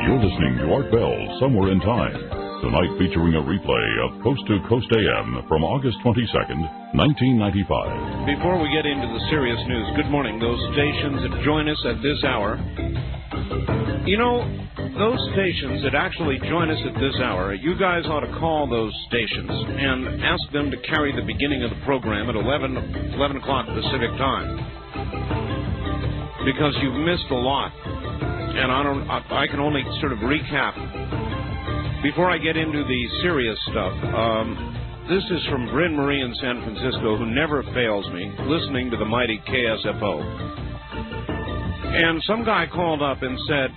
You're listening to Art Bell, Somewhere in Time, tonight featuring a replay of Coast to Coast AM from August 22nd, 1995. Before we get into the serious news, good morning. Those stations that join us at this hour, you know, those stations that actually join us at this hour, you guys ought to call those stations and ask them to carry the beginning of the program at 11 o'clock Pacific time, because you've missed a lot. And I can only sort of recap. Before I get into the serious stuff, this is from Bryn Marie in San Francisco, who never fails me, listening to the mighty KSFO. And some guy called up and said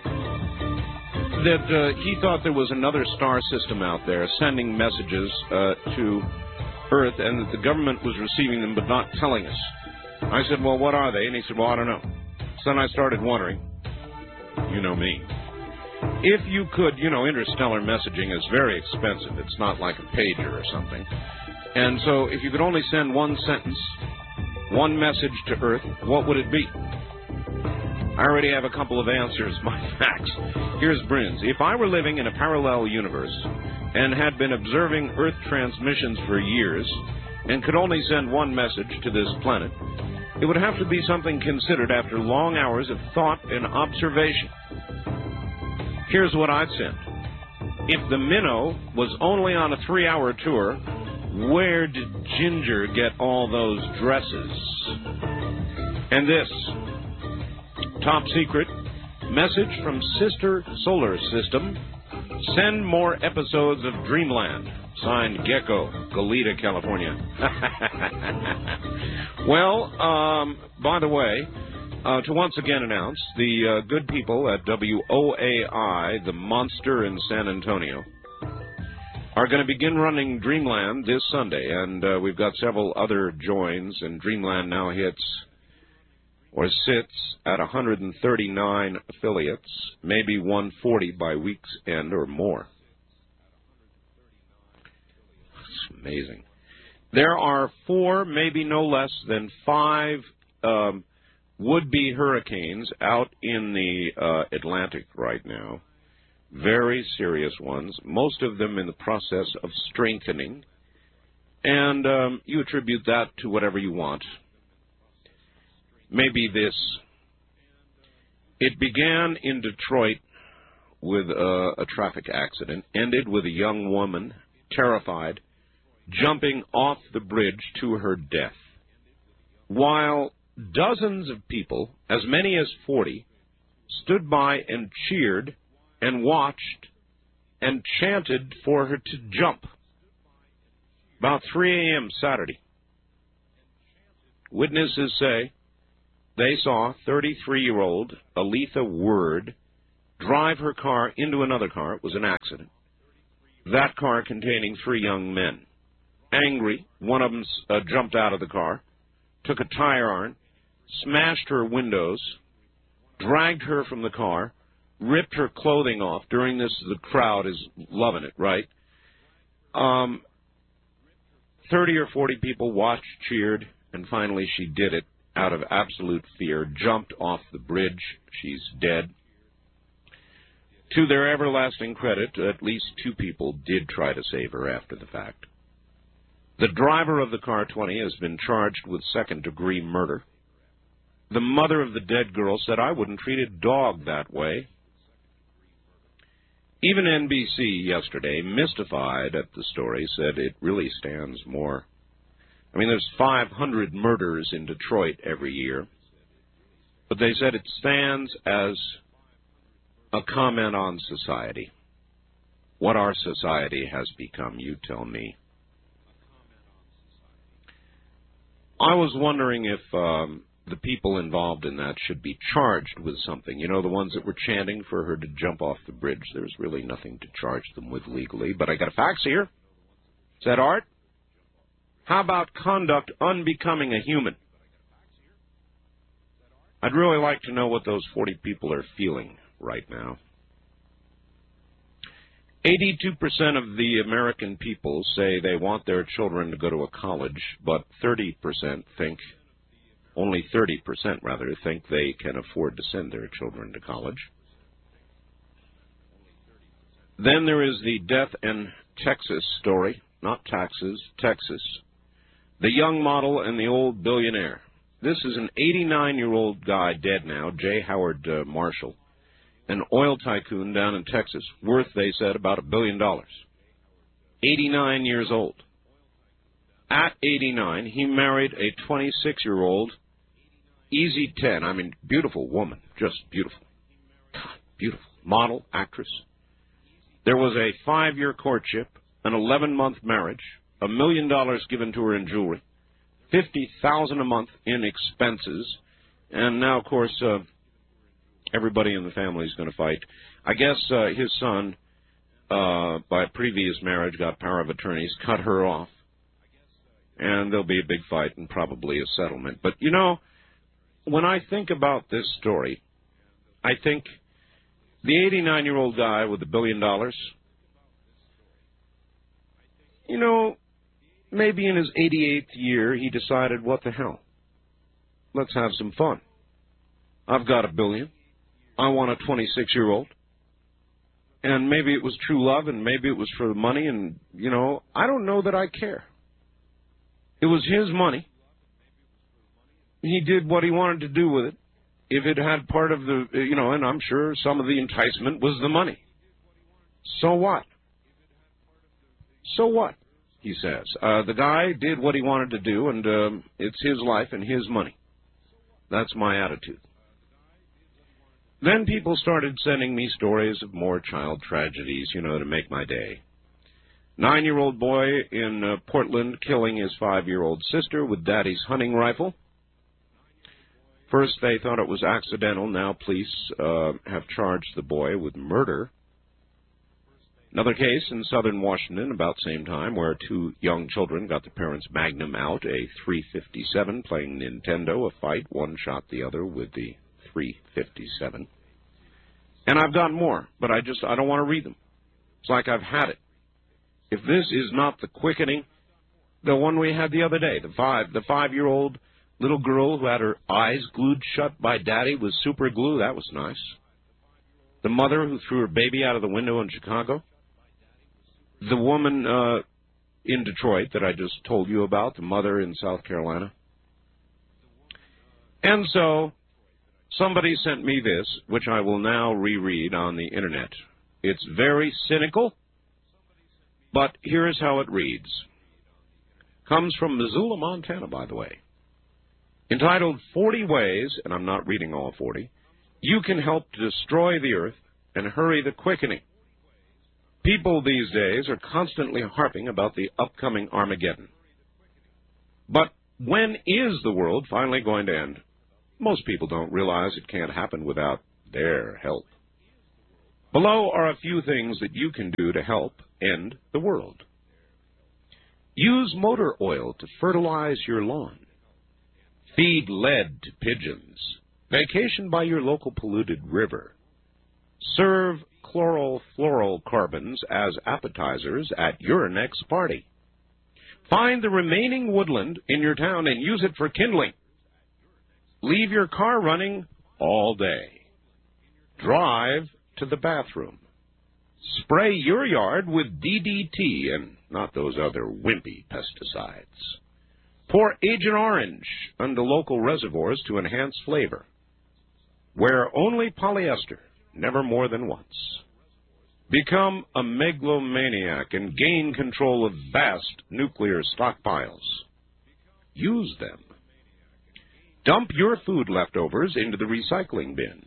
that he thought there was another star system out there sending messages to Earth, and that the government was receiving them but not telling us. I said, well, what are they? And he said, well, I don't know. So then I started wondering. You know me. If you could, interstellar messaging is very expensive. It's not like a pager or something. And so if you could only send one sentence, one message to Earth, what would it be? I already have a couple of answers, my facts. Here's Bryn's. If I were living in a parallel universe and had been observing Earth transmissions for years and could only send one message to this planet, it would have to be something considered after long hours of thought and observation. Here's what I'd send. If the minnow was only on a 3-hour tour, where did Ginger get all those dresses? And this, top secret, message from Sister Solar System, send more episodes of Dreamland. Signed, Gecko, Goleta, California. Well, by the way, to once again announce, the good people at WOAI, the monster in San Antonio, are going to begin running Dreamland this Sunday, and we've got several other joins, and Dreamland now sits at 139 affiliates, maybe 140 by week's end or more. Amazing. There are 4, maybe no less than 5 would-be hurricanes out in the Atlantic right now. Very serious ones, most of them in the process of strengthening. And you attribute that to whatever you want. Maybe this. It began in Detroit with a traffic accident, ended with a young woman, terrified, jumping off the bridge to her death, while dozens of people, as many as 40, stood by and cheered and watched and chanted for her to jump. About 3 a.m. Saturday. Witnesses say they saw 33-year-old Aletha Word drive her car into another car. It was an accident. That car containing 3 young men. Angry, one of them jumped out of the car, took a tire iron, smashed her windows, dragged her from the car, ripped her clothing off. During this, the crowd is loving it, right? 30 or 40 people watched, cheered, and finally she did it out of absolute fear, jumped off the bridge. She's dead. To their everlasting credit, at least 2 people did try to save her after the fact. The driver of the car 20 has been charged with second-degree murder. The mother of the dead girl said, I wouldn't treat a dog that way. Even NBC yesterday, mystified at the story, said it really stands more. I mean, there's 500 murders in Detroit every year. But they said it stands as a comment on society. What our society has become, you tell me. I was wondering if the people involved in that should be charged with something. You know, the ones that were chanting for her to jump off the bridge. There's really nothing to charge them with legally. But I got a fax here. Is that Art? How about conduct unbecoming a human? I'd really like to know what those 40 people are feeling right now. 82% of the American people say they want their children to go to a college, but 30% think, only 30% rather, think they can afford to send their children to college. Then there is the death in Texas story, not taxes, Texas. The young model and the old billionaire. This is an 89-year-old guy, dead now, J. Howard Marshall, an oil tycoon down in Texas, worth, they said, about $1 billion. 89 years old. At 89, he married a 26-year-old, easy 10, I mean, beautiful woman, just beautiful. God, beautiful. Model, actress. There was a 5-year courtship, an 11-month marriage, $1 million given to her in jewelry, $50,000 a month in expenses, and now, of course, everybody in the family is going to fight. I guess his son, by previous marriage, got power of attorneys, cut her off, and there'll be a big fight and probably a settlement. But, you know, when I think about this story, I think the 89-year-old guy with $1 billion, you know, maybe in his 88th year he decided, what the hell, let's have some fun. I've got $1 billion. I want a 26-year-old. And maybe it was true love, and maybe it was for the money, and, you know, I don't know that I care. It was his money. He did what he wanted to do with it. If it had part of the, you know, and I'm sure some of the enticement was the money. So what? So what, he says. The guy did what he wanted to do, and it's his life and his money. That's my attitude. Then people started sending me stories of more child tragedies, you know, to make my day. 9-year-old boy in Portland killing his 5-year-old sister with daddy's hunting rifle. First, they thought it was accidental. Now police have charged the boy with murder. Another case in southern Washington about the same time where 2 young children got their parents' Magnum out, a .357 playing Nintendo, a fight. One shot the other with the .357. And I've got more, but I don't want to read them. It's like I've had it. If this is not the quickening, the one we had the other day, the 5-year-old little girl who had her eyes glued shut by daddy with super glue, that was nice. The mother who threw her baby out of the window in Chicago. The woman in Detroit that I just told you about, the mother in South Carolina. And so somebody sent me this, which I will now reread on the Internet. It's very cynical, but here's how it reads. Comes from Missoula, Montana, by the way. Entitled 40 Ways, and I'm not reading all 40, you can help to destroy the earth and hurry the quickening. People these days are constantly harping about the upcoming Armageddon. But when is the world finally going to end? Most people don't realize it can't happen without their help. Below are a few things that you can do to help end the world. Use motor oil to fertilize your lawn. Feed lead to pigeons. Vacation by your local polluted river. Serve chlorofluorocarbons as appetizers at your next party. Find the remaining woodland in your town and use it for kindling. Leave your car running all day. Drive to the bathroom. Spray your yard with DDT and not those other wimpy pesticides. Pour Agent Orange into local reservoirs to enhance flavor. Wear only polyester, never more than once. Become a megalomaniac and gain control of vast nuclear stockpiles. Use them. Dump your food leftovers into the recycling bin.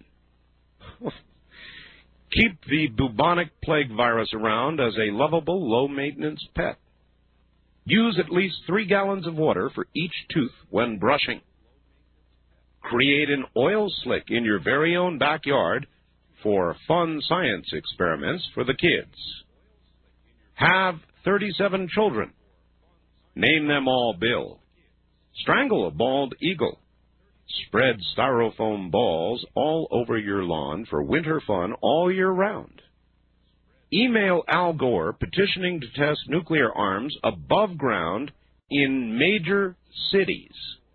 Keep the bubonic plague virus around as a lovable, low-maintenance pet. Use at least 3 gallons of water for each tooth when brushing. Create an oil slick in your very own backyard for fun science experiments for the kids. Have 37 children. Name them all Bill. Strangle a bald eagle. Spread styrofoam balls all over your lawn for winter fun all year round. Email Al Gore petitioning to test nuclear arms above ground in major cities.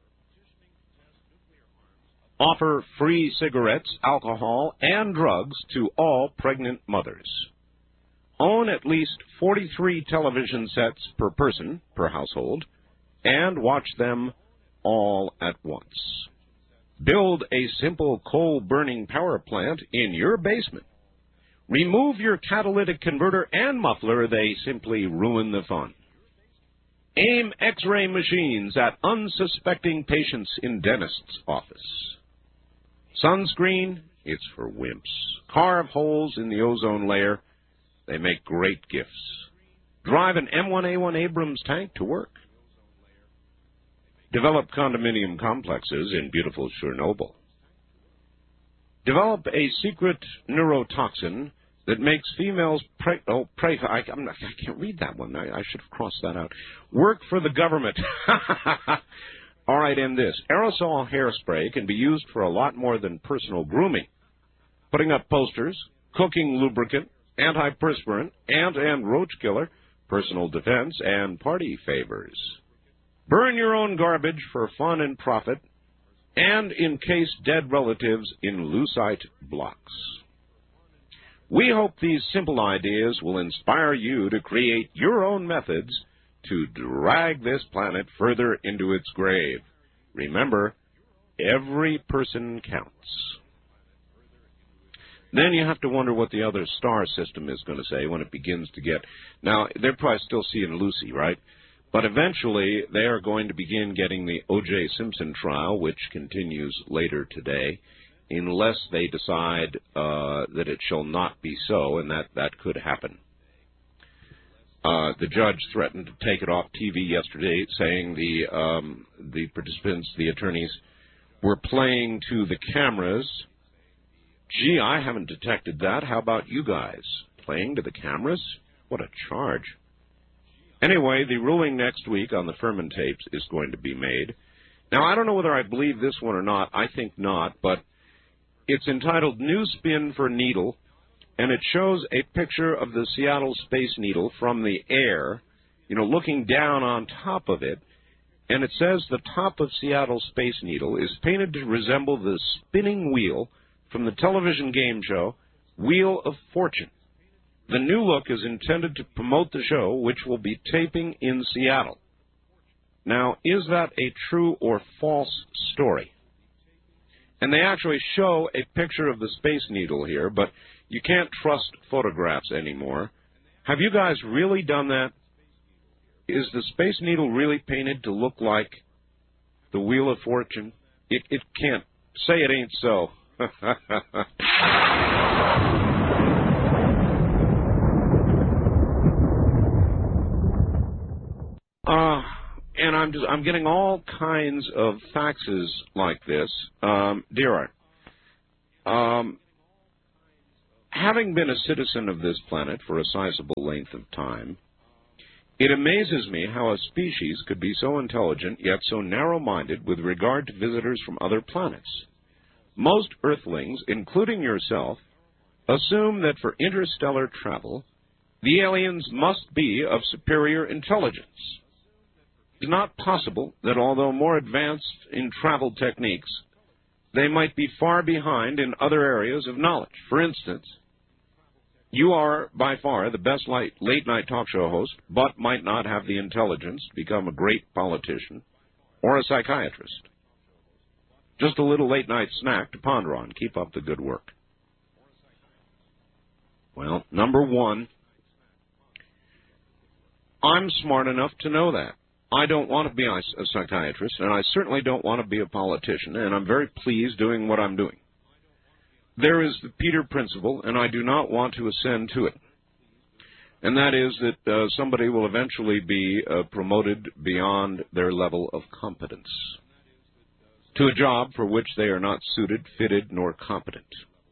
Offer free cigarettes, alcohol, and drugs to all pregnant mothers. Own at least 43 television sets per person, per household, and watch them all at once. Build a simple coal-burning power plant in your basement. Remove your catalytic converter and muffler. They simply ruin the fun. Aim X-ray machines at unsuspecting patients in dentist's office. Sunscreen, it's for wimps. Carve holes in the ozone layer. They make great gifts. Drive an M1A1 Abrams tank to work. Develop condominium complexes in beautiful Chernobyl. Develop a secret neurotoxin that makes females I can't read that one. I should have crossed that out. Work for the government. All right, and this. Aerosol hairspray can be used for a lot more than personal grooming. Putting up posters, cooking lubricant, antiperspirant, ant and roach killer, personal defense, and party favors. Burn your own garbage for fun and profit, and encase dead relatives in lucite blocks. We hope these simple ideas will inspire you to create your own methods to drag this planet further into its grave. Remember, every person counts. Then you have to wonder what the other star system is going to say when it begins to get... Now, they're probably still seeing Lucy, right? But eventually, they are going to begin getting the O.J. Simpson trial, which continues later today, unless they decide that it shall not be so, and that could happen. The judge threatened to take it off TV yesterday, saying the participants, the attorneys, were playing to the cameras. Gee, I haven't detected that. How about you guys? Playing to the cameras? What a charge. Anyway, the ruling next week on the Furman tapes is going to be made. Now, I don't know whether I believe this one or not. I think not, but it's entitled New Spin for Needle, and it shows a picture of the Seattle Space Needle from the air, looking down on top of it, and it says the top of Seattle Space Needle is painted to resemble the spinning wheel from the television game show Wheel of Fortune. The new look is intended to promote the show, which will be taping in Seattle. Now, is that a true or false story? And they actually show a picture of the Space Needle here, but you can't trust photographs anymore. Have you guys really done that? Is the Space Needle really painted to look like the Wheel of Fortune? It can't. Say it ain't so. And I'm getting all kinds of faxes like this. Dear Art, having been a citizen of this planet for a sizable length of time, it amazes me how a species could be so intelligent yet so narrow-minded with regard to visitors from other planets. Most Earthlings, including yourself, assume that for interstellar travel, the aliens must be of superior intelligence. It is not possible that although more advanced in travel techniques, they might be far behind in other areas of knowledge. For instance, you are by far the best late-night talk show host, but might not have the intelligence to become a great politician or a psychiatrist. Just a little late-night snack to ponder on. Keep up the good work. Well, number one, I'm smart enough to know that. I don't want to be a psychiatrist, and I certainly don't want to be a politician, and I'm very pleased doing what I'm doing. There is the Peter Principle, and I do not want to ascend to it. And that is that somebody will eventually be promoted beyond their level of competence to a job for which they are not suited, fitted, nor competent.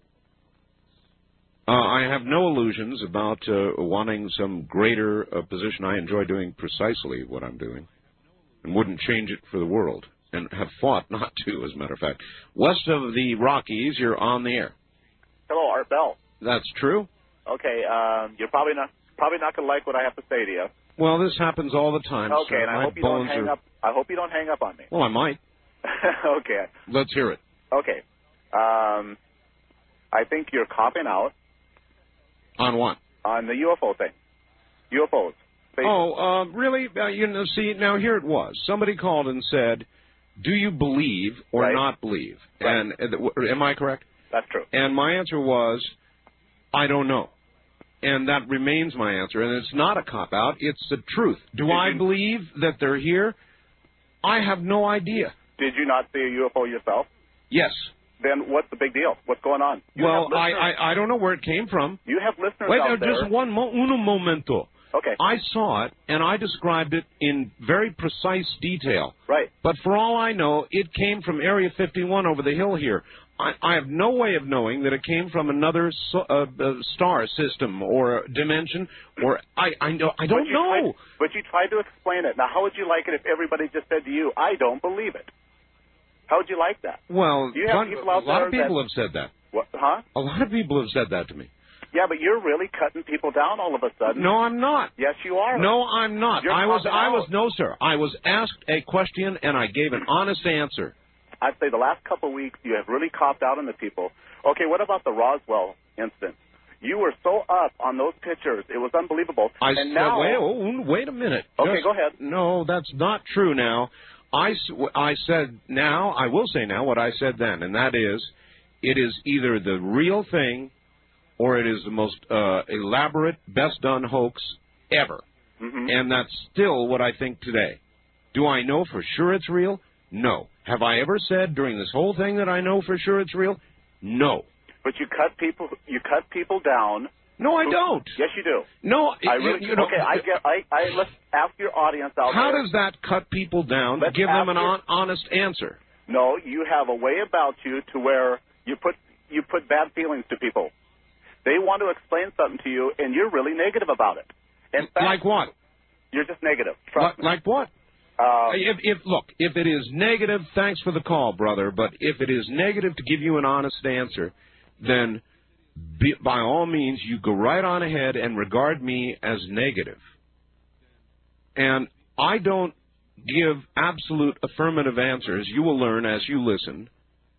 I have no illusions about wanting some greater position. I enjoy doing precisely what I'm doing and wouldn't change it for the world, and have fought not to, as a matter of fact. West of the Rockies, you're on the air. Hello, Art Bell. That's true. Okay, you're probably not going to like what I have to say to you. Well, this happens all the time. Okay, so and I hope you don't hang up. I hope you don't hang up on me. Well, I might. Okay. Let's hear it. Okay. I think you're copping out. On what? on the UFO thing. UFOs. Really? See, now here it was. Somebody called and said, do you believe or not believe? Right. And am I correct? That's true. And my answer was, I don't know. And that remains my answer. And it's not a cop-out. It's the truth. Do I believe that they're here? I have no idea. Did you not see a UFO yourself? Yes. Then what's the big deal? What's going on? I don't know where it came from. You have listeners Wait, out there. just uno momento. Okay. I saw it, and I described it in very precise detail. Right. But for all I know, it came from Area 51 over the hill here. I have no way of knowing that it came from another star system or dimension, or I don't know. But you tried to explain it. Now, how would you like it if everybody just said to you, I don't believe it? How would you like that? Well, you have people out a lot of people have said that. What, huh? A lot of people have said that to me. Yeah, but you're really cutting people down all of a sudden. No, I'm not. Yes, you are. No, I'm not. No, sir. I was asked a question, and I gave an honest answer. I'd say the last couple of weeks you have really copped out on the people. Okay, what about the Roswell incident? You were so up on those pictures. It was unbelievable. Wait a minute. Okay, go ahead. No, that's not true now. I said now, I will say now what I said then, and that is, it is either the real thing or it is the most elaborate, best-done hoax ever. Mm-hmm. And that's still what I think today. Do I know for sure it's real? No. Have I ever said during this whole thing that I know for sure it's real? No. But you cut people down. No, I don't. Yes, you do. No, okay. Let's ask your audience out there. How does that cut people down? Let's give them an honest answer. No, you have a way about you to where you put bad feelings to people. They want to explain something to you, and you're really negative about it. In fact, like what? You're just negative. Trust me. Like what? If it is negative, thanks for the call, brother. But if it is negative to give you an honest answer, then by all means, you go right on ahead and regard me as negative. And I don't give absolute affirmative answers, you will learn as you listen,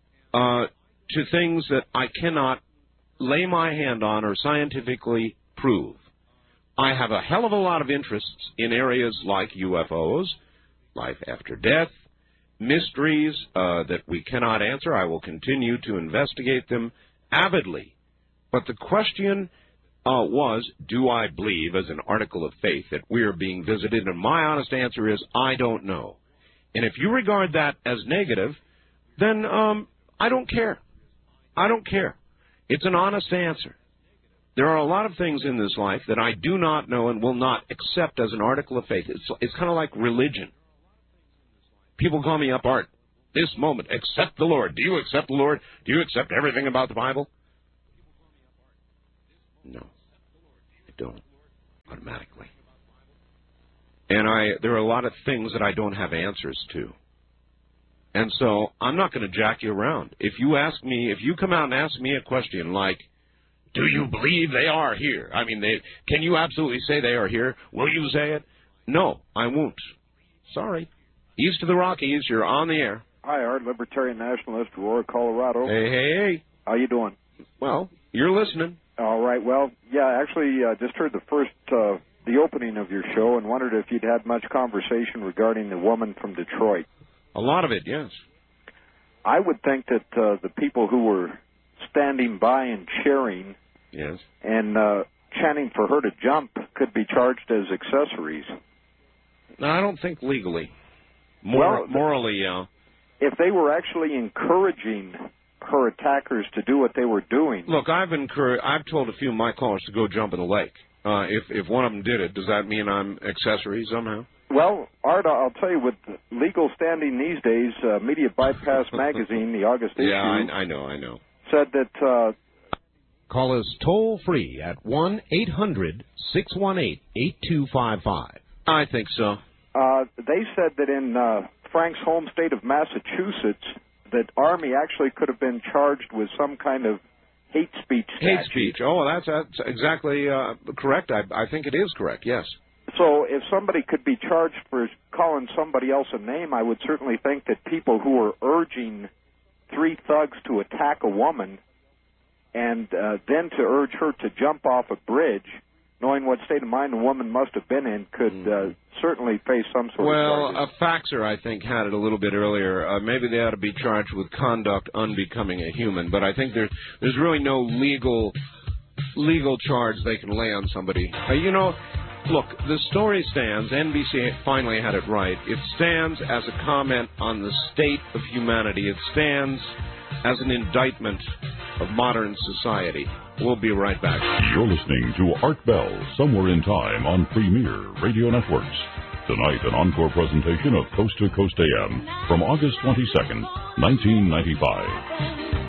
to things that I cannot lay my hand on or scientifically prove. I have a hell of a lot of interests in areas like UFOs, life after death, mysteries that we cannot answer. I will continue to investigate them avidly. But the question was, do I believe, as an article of faith, that we are being visited? And my honest answer is, I don't know. And if you regard that as negative, then I don't care. I don't care. It's an honest answer. There are a lot of things in this life that I do not know and will not accept as an article of faith. It's kind of like religion. People call me up, Art, this moment, accept the Lord. Do you accept the Lord? Do you accept everything about the Bible? No, I don't, automatically. And there are a lot of things that I don't have answers to. And so I'm not going to jack you around. If you come out and ask me a question like, do you believe they are here? I mean, can you absolutely say they are here? Will you say it? No, I won't. Sorry. East of the Rockies, you're on the air. Hi, Art, Libertarian Nationalist, Aurora, Colorado. Hey. How you doing? Well, you're listening. All right. Well, yeah, actually, just heard the opening of your show and wondered if you'd had much conversation regarding the woman from Detroit. A lot of it, yes. I would think that the people who were standing by and cheering and chanting for her to jump could be charged as accessories. No, I don't think legally. Morally, yeah. If they were actually encouraging her attackers to do what they were doing. Look, I've told a few of my callers to go jump in the lake. If one of them did it, does that mean I'm accessory somehow? Well, Art, I'll tell you, with legal standing these days, Media Bypass Magazine, the August issue... Yeah, I know. ...said that... Call us toll-free at 1-800-618-8255. I think so. They said that in Frank's home state of Massachusetts, that Army actually could have been charged with some kind of hate speech statute. Hate speech. Oh, that's exactly correct. I think it is correct, yes. So if somebody could be charged for calling somebody else a name, I would certainly think that people who are urging three thugs to attack a woman and then to urge her to jump off a bridge knowing what state of mind the woman must have been in, could certainly face some sort of charges. Well, a faxer, I think, had it a little bit earlier. Maybe they ought to be charged with conduct unbecoming a human, but I think there's really no legal charge they can lay on somebody. Look, the story stands. NBC finally had it right. It stands as a comment on the state of humanity. It stands as an indictment of modern society. We'll be right back. You're listening to Art Bell, Somewhere in Time on Premier Radio Networks. Tonight, an encore presentation of Coast to Coast AM from August 22nd, 1995.